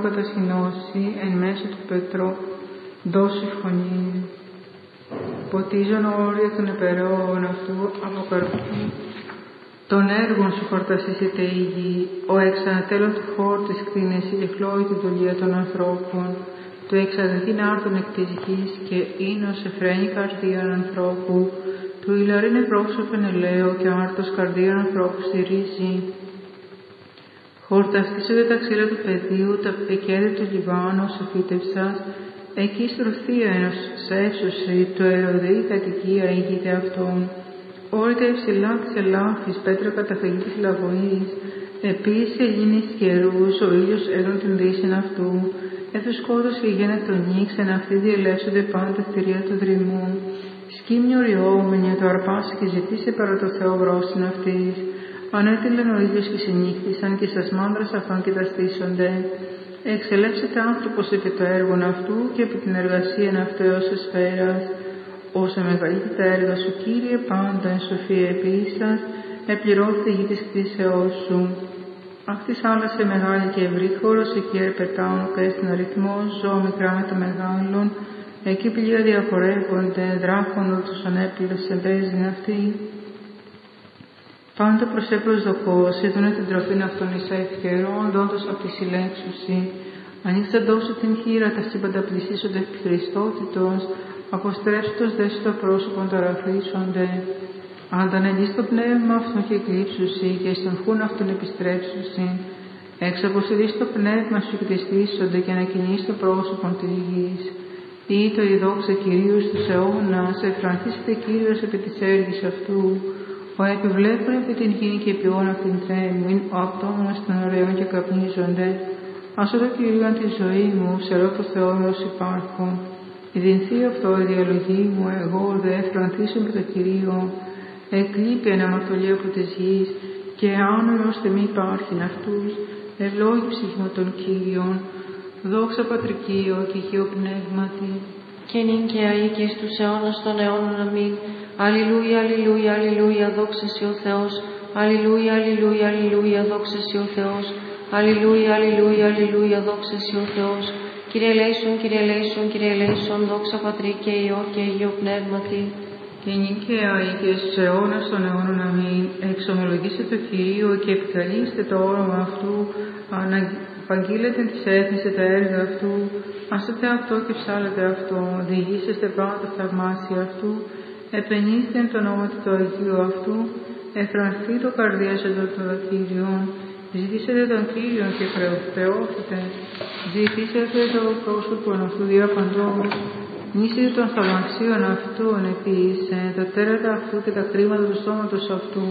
κατασκηνώσει εν μέσω του Πετρό, δώσει φωνή. Ποτίζον όρια των επεραιών αυτού από καρπού. Των έργων σου χορτασίσεται η γη, ο εξανατέλων του χόρτης κτίνεσαι και χλώει την δουλεία των ανθρώπων. Το εξαδεχήν άρτων εκ της γης και ίνος εφραίνει καρδίαν ανθρώπου. Του ηλαρίνε πρόσωπεν ελαίο και άρτος καρδίαν ανθρώπου στηρίζει. Χορταστήσονται τα ξύλα του πεδίου, τα εκέδη του Λιβάνου σε φύτευσας. Εκεί στρωθεία ενός σέψωση, το ερωδή κατοικία ήγηται αυτόν. Όρυτα υψηλά της ελάφης, πέτρα καταφυγή της λαγωής. Επίσης Ελλήνης καιρούς, ο ήλιος έδων την δύσιν αυτού. Έθους σκότος και γένε τον νύξ, εν αυτή διελεύσονται πάντα τα κτηρία του δρυμού. Σκύμνη οριόμενη, το αρπάσει και ζητήσε παρά το Θεό βρόσιν αυτής. Ανέτειλεν ο ήλιος και συνύχθησαν και σας μάνδρας αυτών και τα στήσονται. Εξελεύσεται άνθρωπος επί το έργον αυτού και επί την εργασία αυτού έως εσφαίρας. Όσα μεγαλύτερα τα έργα σου, Κύριε, πάντα εν σοφία επίησας, επληρώθη η γη της κτήσεώς σου. Αυτής άλλασε μεγάλη και ευρύ χώρος, εκεί ερπετάουν πέστην αριθμός, ζώα μικρά με το μεγάλον, εκεί πλοία διαπορεύονται, δράχονο τους ανέπληρες εμπέζην αυτή. Πάντα προς προσδοκώσει, δούνε την τροφήν αυτών εις αευκαιρών, δόντος απ' τη συλλέξουση. Ανοίξαν δώσου την χείρα, τα σύμπαντα πλησίσονται επί Χριστότητος, αποστρέψωτος δέσου το πρόσωπον ταραφρίσονται. Αντανελείς το πνεύμα αυτόν και εκλείψουσι, και στον χούν αυτόν επιστρέψουσι. Εξαποστηλείς το πνεύμα σου και τεστήσονται, και ανακοινείς το πρόσωπον της γης. Ή το η δόξα Κυρίου στους αιώνας, εφρανθήσεται Κύριος επί της έργης αυτού. Ο επιβλέπων επί την γη και ποιόν αυτήν τρέμουν, ο αυτόμονος των ωραίων και καπνίζονται. Άσο το Κυρίον τη ζωή μου, σερώ το Θεό μου ως υπάρχω. Ιδινθεί αυτό η διαλογή μου, εγώ δε εφρανθήσω με το Κυρίο. Εκλείπει αναμαρτωλή από της γης, και άνορος δε μη υπάρχειν αυτούς. Ευλόγη ψυχή μου των Κύριων. Δόξα Πατρικείο και Υιό Πνεύματι. Και νυν και αεί και στους αιώνας των αιώνων αμήν. Αλληλούια, αλληλούια, αλληλούια, δόξα σοι ο Θεός. Αλληλούια, αλληλούια, αλληλούια, δόξα σοι ο Θεός. Αλληλούια, αλληλούια, αλληλούια, δόξα σοι ο Θεός. Κύριε ελέησον, Κύριε ελέησον, Κύριε ελέησον, δόξα Πατρί και Υιό και Υιό Πνεύματι. Και νυν και αεί και στους αιώνας των αιώνων αμήν. Εξομολογήστε το Κυρίο και επικαλείστε το όνομα αυτού. Απαγγείλετε τις έθνες τα έργα αυτού. Άσετε αυτό και ψάλετε αυτό. Διηγήσεστε πάντα θαυμάσια αυτού. Επενήστε εν το όνομα του Αγίου αυτού. Εφρανθεί το καρδία των Κύριων. Ζητήσετε τον Κύριον και θεώθετε. Ζητήσετε το πρόσωπο αυτού διαπαντός. Νήσετε των θαυμασίων αυτών επίσης, τα τέρατα αυτού και τα κρίματα του σώματος αυτού.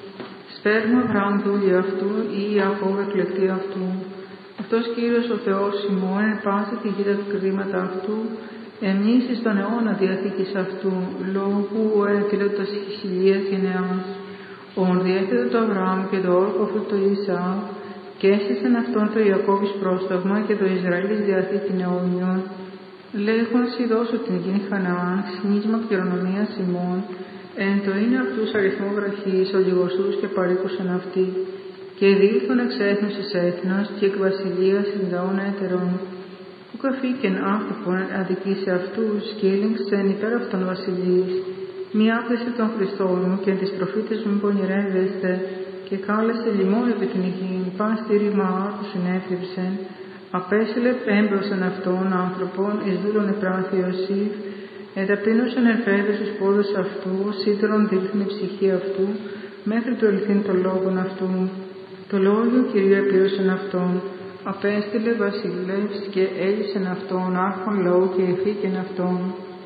Σπέρμα Αβραάμ δούλη αυτού ή Ιακώβ εκλεκτή αυτού. Αυτός Κύριος ο Θεός ημών εν πάση τη γη τα κρίματα αυτού, εμνήσεις τον αιώνα διαθήκης αυτού, λόγου εκκλέτας χιλίας γενεάς. Ον διέθετε το Αβραάμ και το όρκο αυτού το Ισαάκ, και έστησαν αυτόν το Ιακώβης πρόσταγμα και το Ισραήλης διαθήκην αιώνιον. Λέγον σοι δώσω την γη Χαναάν, συνίσμα κληρονομίας ημών, εν το είναι αυτούς αριθμό βραχής, ολιγοστούς και παρήκουσαν αυτοί, και δήλθον εξ έθνους εις έθνος και εκ βασιλείας εις λαών έτερων. Που καφήκεν άνθρωπον αδικήσει σε αυτούς και ήλεγξεν υπέρ αυτών βασιλείς. Μη άπλεσε των Χριστών μου και εν τις προφήτες μου πονηρεύεστε, και κάλεσε λιμόν επί την υγιήν, παν στήριγμα άκου συνέφληψεν. Απέσυλε έμπροσαν αυτών άνθρωπον, εις δούλων επράθη Ιωσήφ, εταπείνωσαν ερφέδες στους πόδους αυτού, σύντρον δήλθεν η ψυχή αυτού, μέχρι το ελθύν των λόγων αυτού. Το λόγιο Κυρίου επήρωσαν αυτόν, απέστειλε βασιλεύς και έλυσεν αυτόν, άρχον λαού και ηθίκεν αυτόν.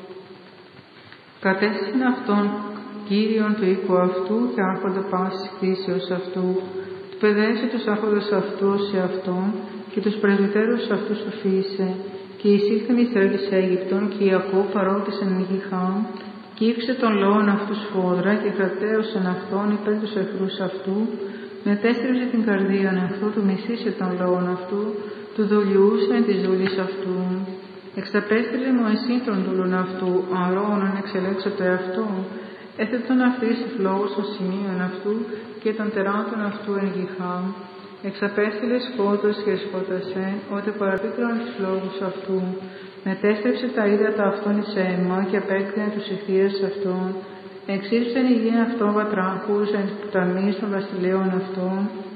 Κατέστησεν αυτόν Κύριον του οίκου αυτού και άρχοντα πάσης κτήσεως αυτού. Του παιδέσε τους άρχοντες αυτού σε αυτόν και τους πρεσβυτέρους αυτού σοφίσε. Και εισήλθεν Ισραήλ εις Αίγυπτον και Ιακώβ παρόντισεν εν γη Χάμ, και ύψε των λαών αυτού σφόδρα και κρατέωσαν αυτόν υπέρ τους εχθρούς αυτού, μετέστρεψε την καρδίαν αυτού, του μισήσε των λαών αυτού, του δολιούσε της δούλης αυτού. Εξαπέστειλε Μωυσή των δούλων αυτού, Αρώνων εξελέξατε αυτό, έθετον αυτής τους λόγους των σημείων αυτού και των τεράτων αυτού εν γη Χάμ. Εξαπέστειλες φώτος και σκότασεν, ότε παραπίκραν τους λόγους αυτού. Μετέστρεψε τα ύδατα αυτών εις αίμα και απέκτηνε τους ηχθείες αυτών. Εξήψεν η γη αυτών βατράχους εν τις ποταμίες των βασιλέων αυτών.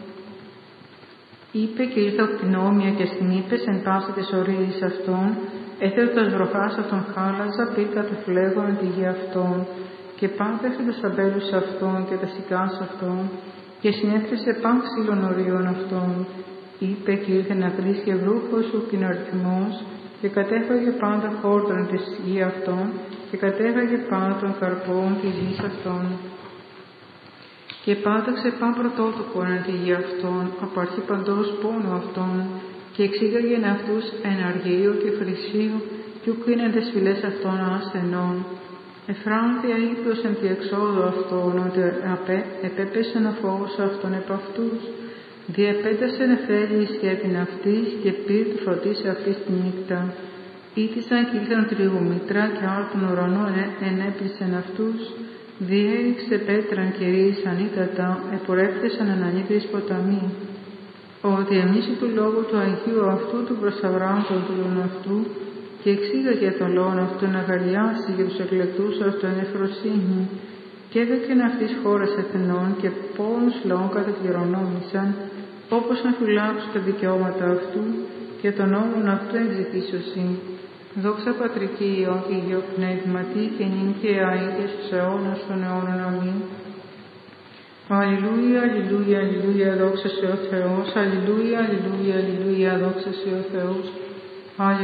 Είπε και ήρθα κτηνόμια και συνήπες εν πάσα της ορίης αυτών. Έθετε τας βροχάς αυτών χάλαζα, πήρκα το φλέγον εν τη γη αυτών. Και πάντευσε τας αμπέλους αυτών και τα σικάς αυτών. Και συνέφρισε παν ξύλων ορίων αυτών. Είπε και ήρθε να βρεις και βρούχος σου κοιναριθμός. Και κατέφαγε πάντα χόρτον της γη αυτών. Και κατέφαγε πάντα των καρπών της γης αυτών. Και πάταξε παν πρωτότοκον εν τη γη αυτών, από αρχή παντός πόνο αυτών, και εξήγαγεν αυτούς εν αργείο και φρυσίου, κι ουκ είναι τες φυλές αυτών ασθενών. Εφράνθη αείπλος εν τη εξόδου αυτών, ότι επέπεσεν ο φόβος αυτών επ' αυτούς. Διεπέτασεν εφέλη η σκέπην αυτής, και πήρε τη φωτίση αυτής τη νύχτα. Ήτησαν και ήλθαν τριγουμητρά, και άλλο τον ουρανό ενέπλησεν αυτούς. Διέριξε πέτραν και ρίσαν ύδατα, επορεύτησαν ανανύδρις ποταμοί. Ότι εμνήσει του λόγου του Αγίου αυτού του προσαβράν των δούλων αυτού, και εξήγαγε τον λόγον αυτού να αγαλιάσει για τους εκλεκτούς αυτού εν εφροσύνη, και έδωκεν αυτής χώρας εθνών και πόνους λαών κατακληρονόμησαν, όπως να φυλάξουν τα δικαιώματα αυτού και τον νόμον αυτού εξητήσωση. Δόξα Πατρική Υιό και Υιό Πνεύματι και νυν και αεί και στους αιώνας των αιώνων. Αμήν. Αλληλούια, αλληλούια, αλληλούια, δόξα σε ο Θεός. Αλληλούια, αλληλούια, αλληλούια, δόξα σε ο Θεός.